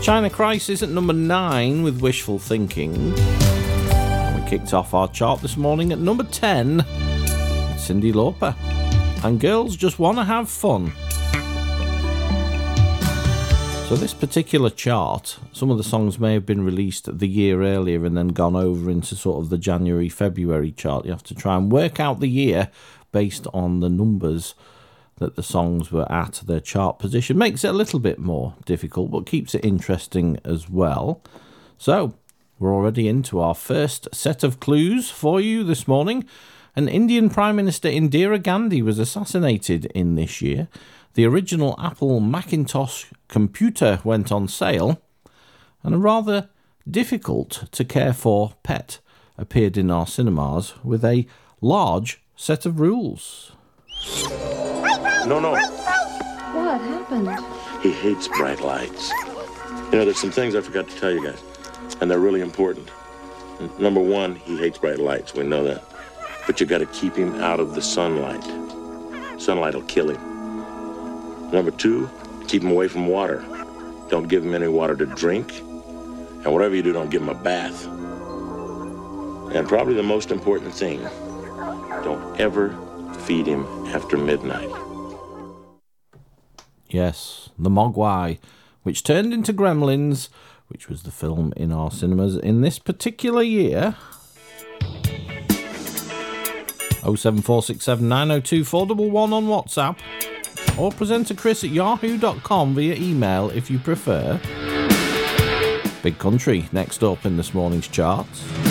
China Crisis at number 9 with Wishful Thinking. We kicked off our chart this morning at number 10 with Cyndi Lauper and Girls Just Wanna Have Fun. So this particular chart, some of the songs may have been released the year earlier and then gone over into sort of the January-February chart. You have to try and work out the year based on the numbers that the songs were at their chart position. Makes it a little bit more difficult, but keeps it interesting as well. So, we're already into our first set of clues for you this morning. An Indian Prime Minister Indira Gandhi was assassinated in this year. The original Apple Macintosh computer went on sale, and a rather difficult to care for pet appeared in our cinemas with a large set of rules. No. What happened? He hates bright lights. You know, there's some things I forgot to tell you guys, and they're really important. Number one, he hates bright lights. We know that. But you got to keep him out of the sunlight. Sunlight will kill him. Number two, keep him away from water. Don't give him any water to drink. And whatever you do, don't give him a bath. And probably the most important thing, don't ever feed him after midnight. Yes, the Mogwai, which turned into Gremlins, which was the film in our cinemas in this particular year. 07467 902 411 on WhatsApp, or presenterchris@yahoo.com via email if you prefer. Big Country next up in this morning's charts.